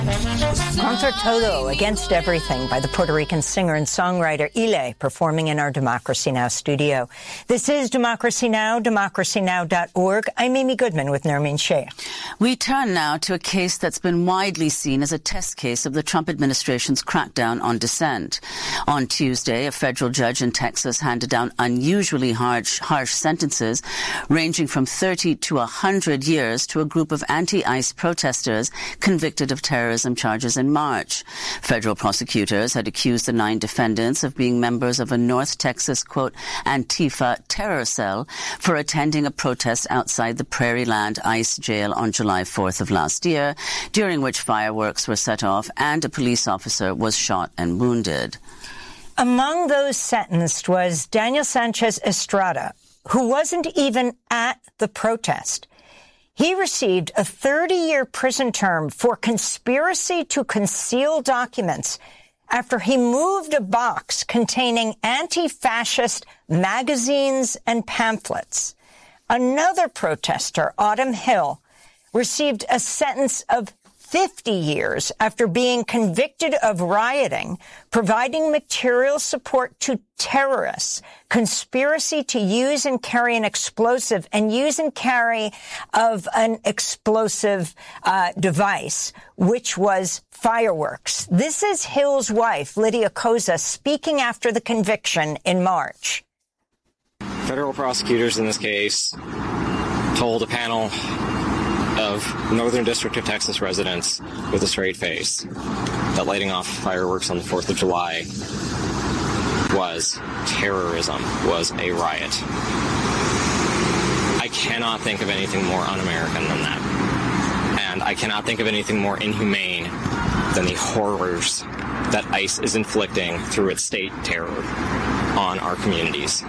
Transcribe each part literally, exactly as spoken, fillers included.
Contra Todo, Against Everything by the Puerto Rican singer and songwriter Ile, performing in our Democracy Now! Studio. This is Democracy Now!, democracy now dot org. I'm Amy Goodman with Nermeen Shea. We turn now to a case that's been widely seen as a test case of the Trump administration's crackdown on dissent. On Tuesday, a federal judge in Texas handed down unusually harsh, harsh sentences ranging from thirty to one hundred years to a group of anti-ICE protesters convicted of terrorism charges in March. Federal prosecutors had accused the nine defendants of being members of a North Texas, quote, Antifa terror cell for attending a protest outside the Prairieland ICE jail on July fourth of last year, during which fireworks were set off and a police officer was shot and wounded. Among those sentenced was Daniel Sanchez Estrada, who wasn't even at the protest. He received a thirty-year prison term for conspiracy to conceal documents after he moved a box containing anti-fascist magazines and pamphlets. Another protester, Autumn Hill, received a sentence of fifty years after being convicted of rioting, providing material support to terrorists, conspiracy to use and carry an explosive, and use and carry of an explosive uh, device, which was fireworks. This is Hill's wife, Lydia Koza, speaking after the conviction in March. Federal prosecutors in this case told a panel of Northern District of Texas residents with a straight face that lighting off fireworks on the fourth of July was terrorism, was a riot. I cannot think of anything more un-American than that. And I cannot think of anything more inhumane than the horrors that ICE is inflicting through its state terror on our communities.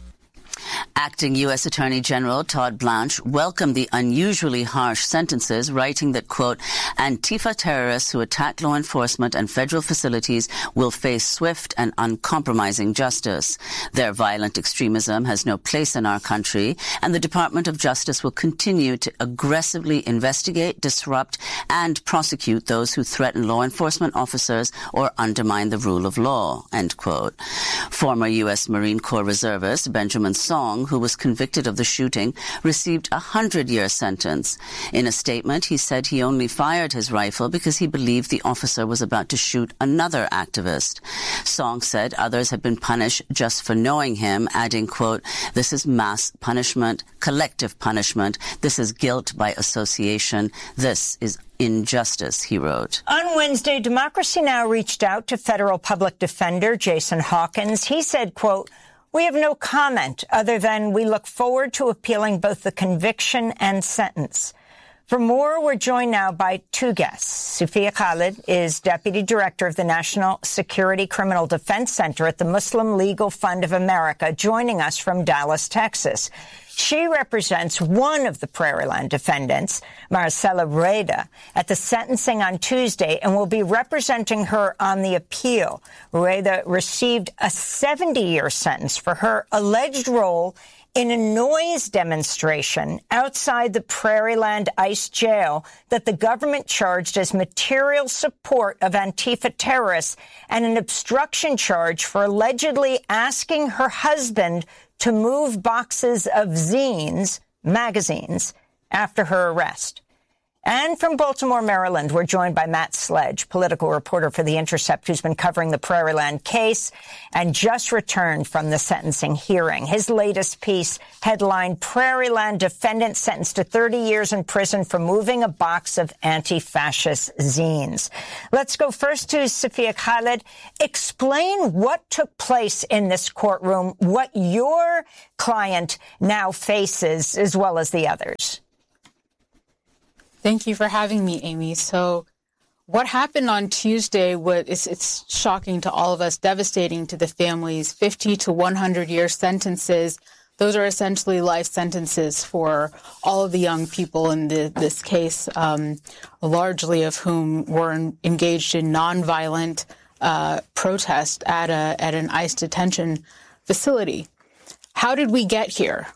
Acting U S Attorney General Todd Blanche welcomed the unusually harsh sentences, writing that, quote, Antifa terrorists who attack law enforcement and federal facilities will face swift and uncompromising justice. Their violent extremism has no place in our country, and the Department of Justice will continue to aggressively investigate, disrupt, and prosecute those who threaten law enforcement officers or undermine the rule of law, end quote. Former U S Marine Corps reservist Benjamin Song, who was convicted of the shooting, received a hundred-year sentence. In a statement, he said he only fired his rifle because he believed the officer was about to shoot another activist. Song said others had been punished just for knowing him, adding, quote, this is mass punishment, collective punishment. This is guilt by association. This is injustice, he wrote. On Wednesday, Democracy Now! Reached out to federal public defender Jason Hawkins. He said, quote, we have no comment other than we look forward to appealing both the conviction and sentence. For more, we're joined now by two guests. Sufia Khalid is Deputy Director of the National Security Criminal Defense Center at the Muslim Legal Fund of America, joining us from Dallas, Texas. She represents one of the Prairieland defendants, Marcela Rueda, at the sentencing on Tuesday and will be representing her on the appeal. Rueda received a seventy-year sentence for her alleged role in a noise demonstration outside the Prairieland ICE jail that the government charged as material support of Antifa terrorists, and an obstruction charge for allegedly asking her husband to move boxes of zines, magazines, after her arrest. And from Baltimore, Maryland, we're joined by Matt Sledge, political reporter for The Intercept, who's been covering the Prairieland case and just returned from the sentencing hearing. His latest piece headlined, Prairieland defendant sentenced to thirty years in prison for moving a box of anti-fascist zines. Let's go first to Sufia Khalid. Explain what took place in this courtroom, what your client now faces, as well as the others. Thank you for having me, Amy. So what happened on Tuesday was it's, it's shocking to all of us, devastating to the families. fifty to one hundred year sentences. Those are essentially life sentences for all of the young people in the, this case, um, largely of whom were in, engaged in nonviolent uh, protest at a at an ICE detention facility. How did we get here?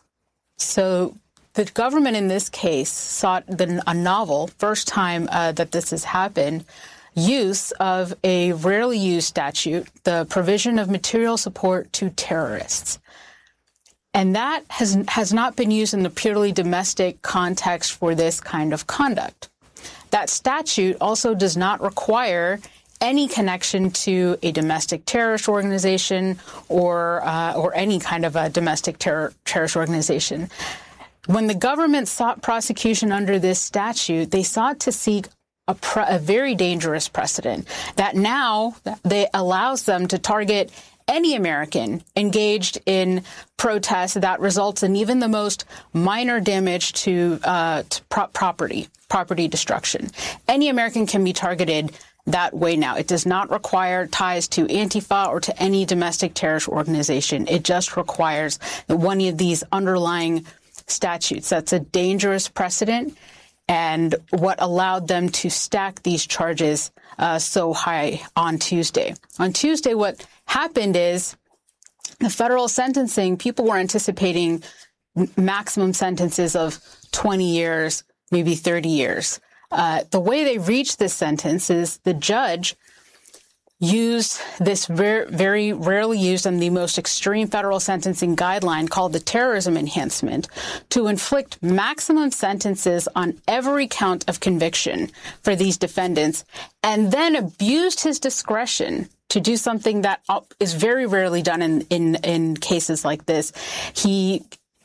So the government in this case sought the, a novel, first time uh, that this has happened, use of a rarely used statute, the provision of material support to terrorists. And that has has not been used in the purely domestic context for this kind of conduct. That statute also does not require any connection to a domestic terrorist organization or uh, or any kind of a domestic terror, terrorist organization. When the government sought prosecution under this statute, they sought to seek a, pre- a very dangerous precedent that now they allows them to target any American engaged in protests that results in even the most minor damage to, uh, to pro- property, property destruction. Any American can be targeted that way now. It does not require ties to Antifa or to any domestic terrorist organization. It just requires one of these underlying statutes. That's a dangerous precedent, and what allowed them to stack these charges uh, so high on Tuesday. On Tuesday, what happened is the federal sentencing, people were anticipating maximum sentences of twenty years, maybe thirty years. Uh, the way they reached this sentence is the judge used this very, very rarely used and the most extreme federal sentencing guideline called the terrorism enhancement to inflict maximum sentences on every count of conviction for these defendants, and then abused his discretion to do something that is very rarely done in, in, in cases like this. He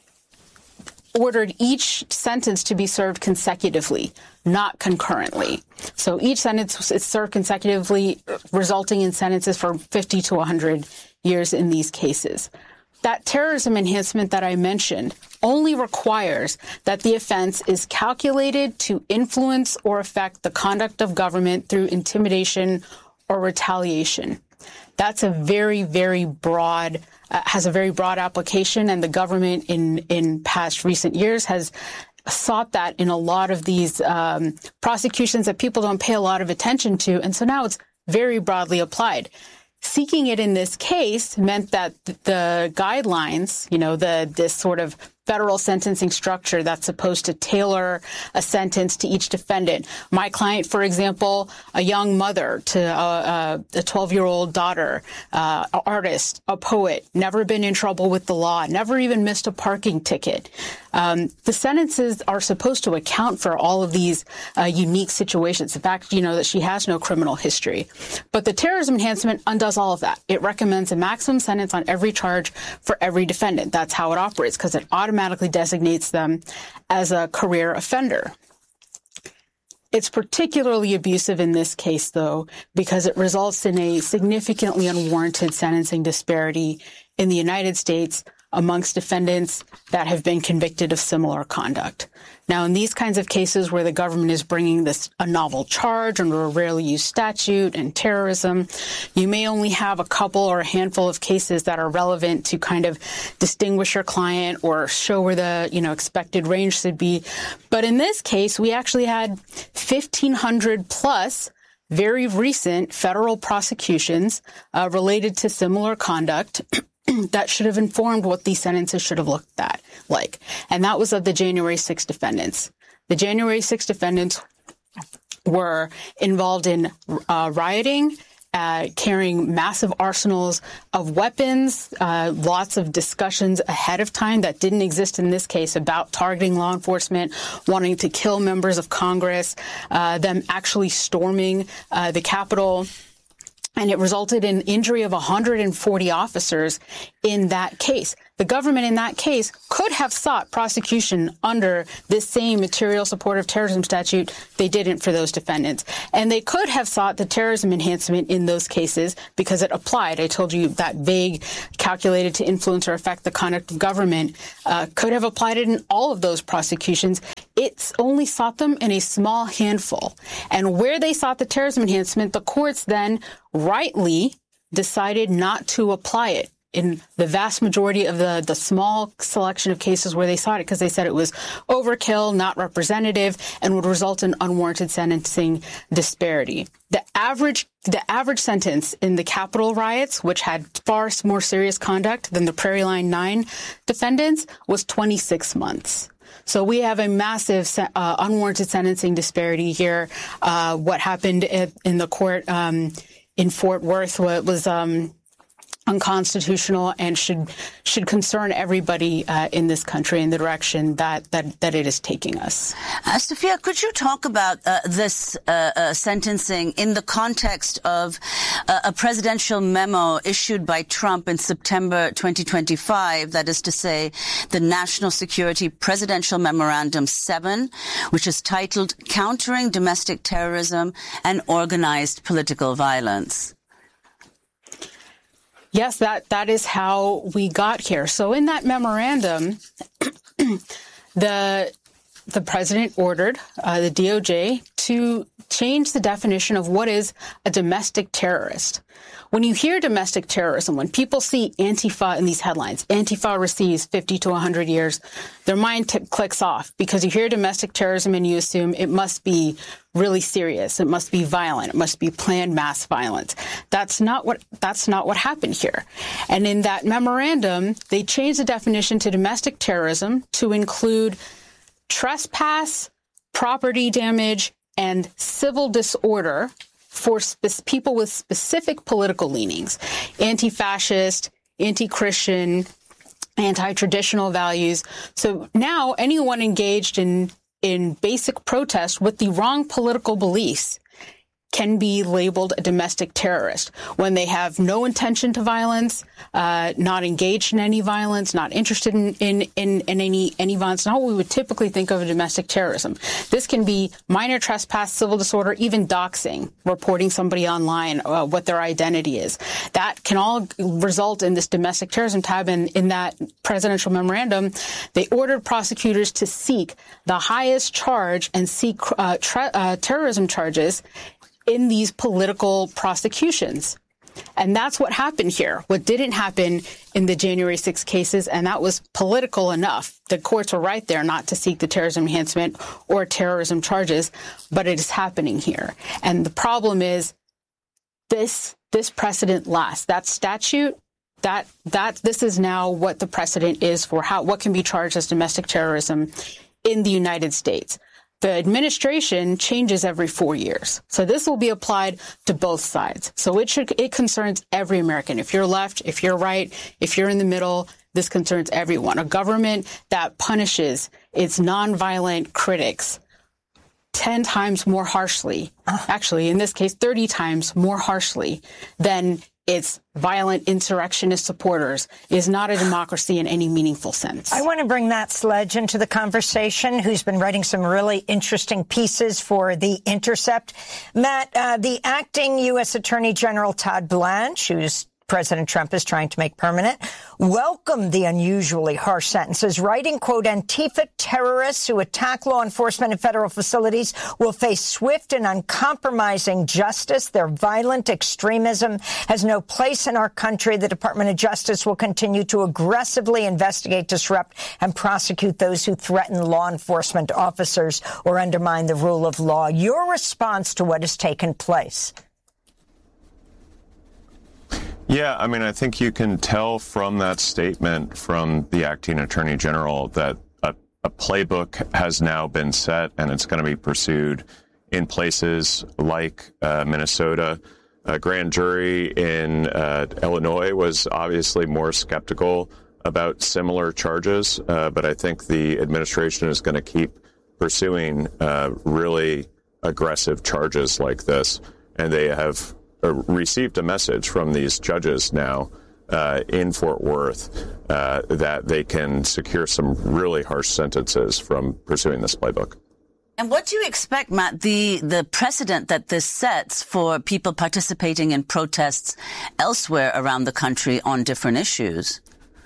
ordered each sentence to be served consecutively, not concurrently. So each sentence is served consecutively, resulting in sentences for fifty to one hundred years in these cases. That terrorism enhancement that I mentioned only requires that the offense is calculated to influence or affect the conduct of government through intimidation or retaliation. That's a very, very broad, uh, has a very broad application, and the government in, in past recent years has sought that in a lot of these um, prosecutions that people don't pay a lot of attention to, and so now it's very broadly applied. Seeking it in this case meant that the guidelines, you know, the this sort of federal sentencing structure that's supposed to tailor a sentence to each defendant. My client, for example, a young mother to a, a twelve-year-old daughter, uh, an artist, a poet, never been in trouble with the law, never even missed a parking ticket. Um, the sentences are supposed to account for all of these uh, unique situations. The fact, you know, that she has no criminal history. But the terrorism enhancement undoes all of that. It recommends a maximum sentence on every charge for every defendant. That's how it operates, because it automatically designates them as a career offender. It's particularly abusive in this case, though, because it results in a significantly unwarranted sentencing disparity in the United States amongst defendants that have been convicted of similar conduct. Now, in these kinds of cases where the government is bringing this a novel charge under a rarely used statute and terrorism, you may only have a couple or a handful of cases that are relevant to kind of distinguish your client or show where the, you know, expected range should be. But in this case, we actually had fifteen hundred plus very recent federal prosecutions uh, related to similar conduct that should have informed what these sentences should have looked at like. And that was of the January sixth defendants. The January sixth defendants were involved in uh, rioting, uh, carrying massive arsenals of weapons, uh, lots of discussions ahead of time that didn't exist in this case about targeting law enforcement, wanting to kill members of Congress, uh, them actually storming uh, the Capitol. And it resulted in injury of one hundred forty officers in that case. The government in that case could have sought prosecution under this same material support of terrorism statute. They didn't for those defendants. And they could have sought the terrorism enhancement in those cases because it applied. I told you that vague, calculated to influence or affect the conduct of government, uh, could have applied it in all of those prosecutions. It's only sought them in a small handful. And where they sought the terrorism enhancement, the courts then rightly decided not to apply it in the vast majority of the, the small selection of cases where they sought it, because they said it was overkill, not representative, and would result in unwarranted sentencing disparity. The average the average sentence in the Capitol riots, which had far more serious conduct than the Prairie Line nine defendants, was twenty-six months. So we have a massive uh, unwarranted sentencing disparity here. Uh, what happened at, in the court um, in Fort Worth was um, unconstitutional and should should concern everybody uh, in this country in the direction that that, that it is taking us. Uh, Sophia, could you talk about uh, this uh, uh, sentencing in the context of uh, a presidential memo issued by Trump in September twenty twenty-five, that is to say, the National Security Presidential Memorandum seven, which is titled Countering Domestic Terrorism and Organized Political Violence? Yes, that, that is how we got here. So in that memorandum, the the president ordered uh, the D O J to change the definition of what is a domestic terrorist. When you hear domestic terrorism, when people see Antifa in these headlines, Antifa receives fifty to one hundred years, their mind t- clicks off because you hear domestic terrorism and you assume it must be really serious. It must be violent. It must be planned mass violence. That's not what, that's not what happened here. And in that memorandum, they changed the definition to domestic terrorism to include trespass, property damage, and civil disorder for spe- people with specific political leanings, anti-fascist, anti-Christian, anti-traditional values. So now anyone engaged in, in basic protest with the wrong political beliefs can be labeled a domestic terrorist when they have no intention to violence, uh, not engaged in any violence, not interested in, in, in, in any, any violence, not what we would typically think of as domestic terrorism. This can be minor trespass, civil disorder, even doxing, reporting somebody online, uh, what their identity is. That can all result in this domestic terrorism tab. And in that presidential memorandum, they ordered prosecutors to seek the highest charge and seek uh, tra- uh, terrorism charges in these political prosecutions. And that's what happened here. What didn't happen in the January sixth cases, and that was political enough. The courts were right there not to seek the terrorism enhancement or terrorism charges, but it is happening here. And the problem is this this precedent lasts. That statute, that that this is now what the precedent is for how what can be charged as domestic terrorism in the United States. The administration changes every four years. So this will be applied to both sides. So it should, it concerns every American. If you're left, if you're right, if you're in the middle, this concerns everyone. A government that punishes its nonviolent critics ten times more harshly, actually, in this case, thirty times more harshly than its violent insurrectionist supporters is not a democracy in any meaningful sense. I want to bring Matt Sledge into the conversation, who's been writing some really interesting pieces for The Intercept. Matt, uh, the acting U S Attorney General Todd Blanche, who's President Trump is trying to make permanent, welcomed the unusually harsh sentences, writing, quote, Antifa terrorists who attack law enforcement and federal facilities will face swift and uncompromising justice. Their violent extremism has no place in our country. The Department of Justice will continue to aggressively investigate, disrupt, and prosecute those who threaten law enforcement officers or undermine the rule of law. Your response to what has taken place? Yeah, I mean, I think you can tell from that statement from the acting attorney general that a, a playbook has now been set and it's going to be pursued in places like uh, Minnesota. A grand jury in uh, Illinois was obviously more skeptical about similar charges, uh, but I think the administration is going to keep pursuing uh, really aggressive charges like this, and they have received a message from these judges now uh, in Fort Worth uh, that they can secure some really harsh sentences from pursuing this playbook. And what do you expect, Matt, the, the precedent that this sets for people participating in protests elsewhere around the country on different issues?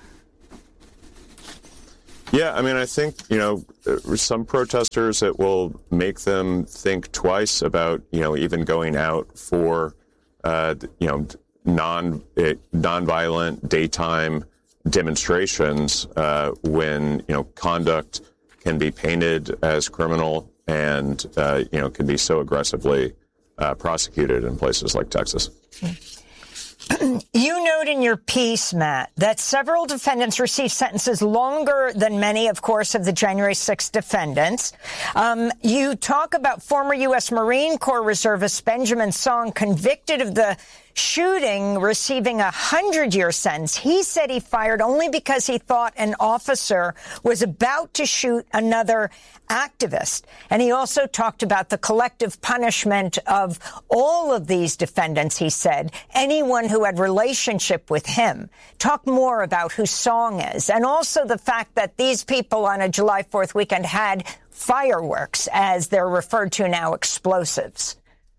Yeah, I mean, I think, you know, some protesters, it will make them think twice about, you know, even going out for Uh, you know, non uh, nonviolent daytime demonstrations uh, when you know conduct can be painted as criminal and uh, you know can be so aggressively uh, prosecuted in places like Texas. You note in your piece, Matt, that several defendants received sentences longer than many, of course, of the January sixth defendants. Um, you talk about former U S Marine Corps reservist Benjamin Song, convicted of the shooting, receiving a hundred-year sentence. He said he fired only because he thought an officer was about to shoot another activist. And he also talked about the collective punishment of all of these defendants, he said, anyone who had relationship with him. Talk more about who Song is, and also the fact that these people on a July fourth weekend had fireworks, as they're referred to now, explosives.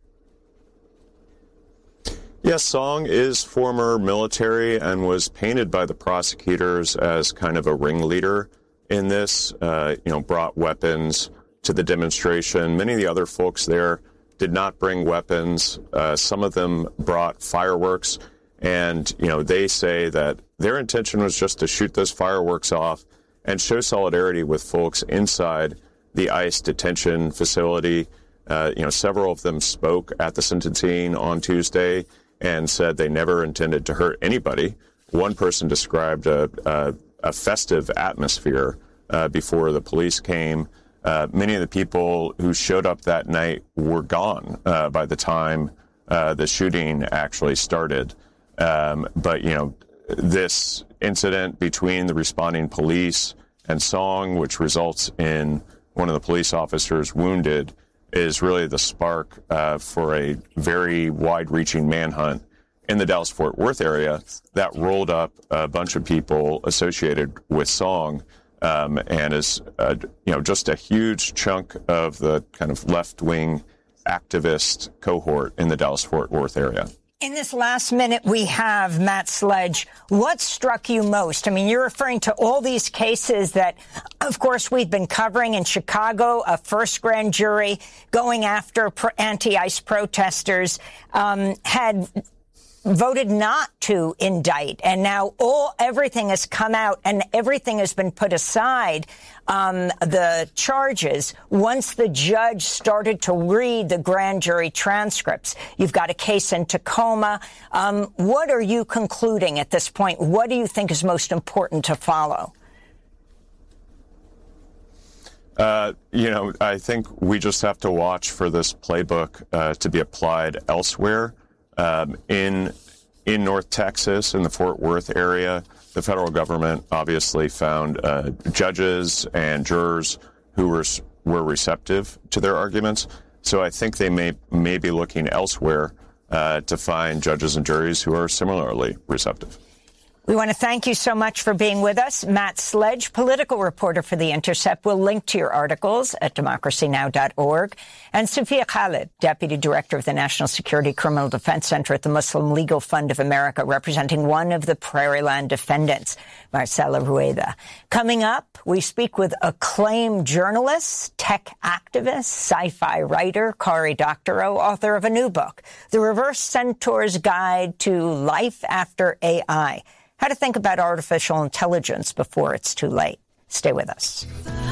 Yes, Song is former military and was painted by the prosecutors as kind of a ringleader in this, uh, you know, brought weapons to the demonstration. Many of the other folks there did not bring weapons. Uh, some of them brought fireworks, and, you know, they say that their intention was just to shoot those fireworks off and show solidarity with folks inside the ICE detention facility. Uh, you know, several of them spoke at the sentencing on Tuesday and said they never intended to hurt anybody. One person described a, a, a festive atmosphere uh, before the police came. Uh, many of the people who showed up that night were gone uh, by the time uh, the shooting actually started. Um, but, you know, this incident between the responding police and Song, which results in one of the police officers wounded, is really the spark uh, for a very wide-reaching manhunt in the Dallas-Fort Worth area that rolled up a bunch of people associated with Song, um, and is uh, you know just a huge chunk of the kind of left-wing activist cohort in the Dallas-Fort Worth area. In this last minute we have, Matt Sledge, what struck you most? I mean, you're referring to all these cases that, of course, we've been covering in Chicago, a first grand jury going after anti-ICE protesters, um, had voted not to indict, and now all everything has come out and everything has been put aside, um, the charges, once the judge started to read the grand jury transcripts. You've got a case in Tacoma. Um, what are you concluding at this point? What do you think is most important to follow? Uh, you know, I think we just have to watch for this playbook uh, to be applied elsewhere. Um, in in North Texas, in the Fort Worth area, the federal government obviously found uh, judges and jurors who were were receptive to their arguments. So I think they may may be looking elsewhere uh, to find judges and juries who are similarly receptive. We want to thank you so much for being with us. Matt Sledge, political reporter for The Intercept. We'll link to your articles at democracy now dot org. And Sophia Khalid, Deputy Director of the National Security Criminal Defense Center at the Muslim Legal Fund of America, representing one of the Prairieland defendants, Marcela Rueda. Coming up, we speak with acclaimed journalist, tech activist, sci-fi writer, Cory Doctorow, author of a new book, The Reverse Centaur's Guide to Life After A I. How to think about artificial intelligence before it's too late. Stay with us.